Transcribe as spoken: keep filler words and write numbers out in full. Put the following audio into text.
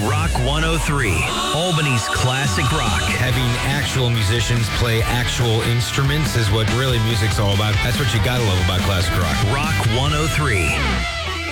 Rock one oh three, Albany's classic rock. Having actual musicians play actual instruments is what really music's all about. That's what you gotta love about classic rock. Rock one oh three.